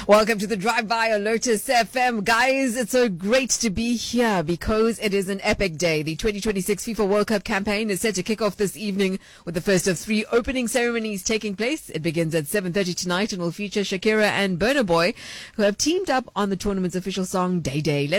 Welcome to the Drive-By on Lotus FM. Guys, it's so great to be here because it is an epic day. The 2026 FIFA World Cup campaign is set to kick off this evening with the first of 3 opening ceremonies taking place. It begins at 7:30 tonight and will feature Shakira and Burna Boy, who have teamed up on the tournament's official song, Day Day.